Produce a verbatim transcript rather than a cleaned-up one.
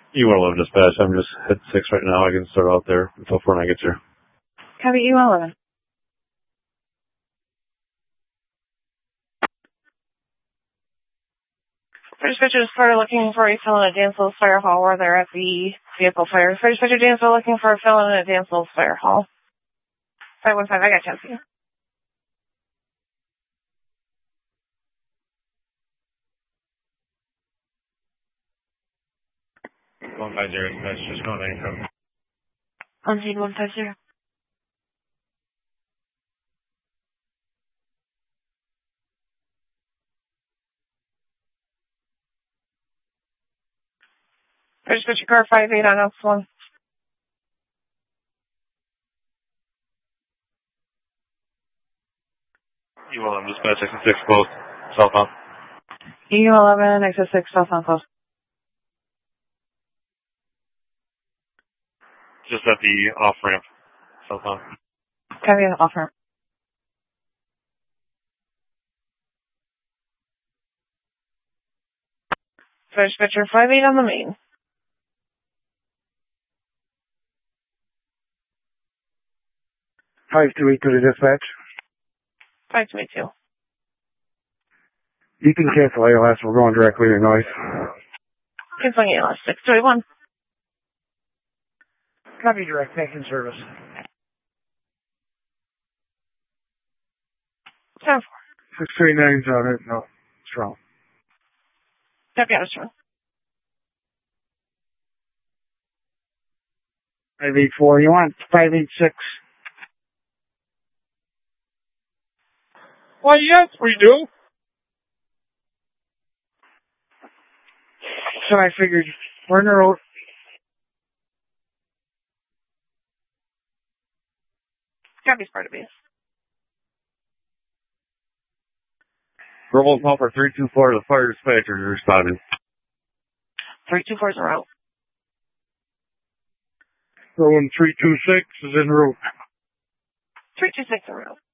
U eleven dispatch. I'm just at six right now. I can start out there until four nine gets here. Copy U eleven. Dispatchers are looking for a felon at Dansville Fire Hall where they're at the vehicle fire. Dispatcher Dansville looking for a felon at Dansville Fire Hall. five one five, I got you. one five zero, dispatch, just going to income. On scene one five zero. Dispatcher car five eight on Elks one. U eleven dispatch, exit six close, southbound. U eleven, exit six, southbound close. Just at the off ramp, southbound. Copy off ramp. Dispatcher five eight on the main. five two eight to the dispatch. five two eight two. You can cancel A L S. We're going directly to noise. Canceling A L S six two eight one. Copy direct. Thanks in service. ten four. six three nine's on it. No, it's wrong. Copy out of turn. five eight four. You want five eight six? Why, yes, we do. So I figured we're in the road. Copy Sparta base. Verbal call for three two four to the fire dispatcher is responding. three two four is a route. Going three two six is en route. three two six is a route.